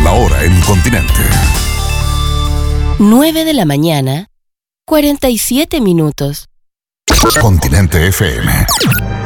La hora en Continente. 9 de la mañana, 47 minutos. Continente FM.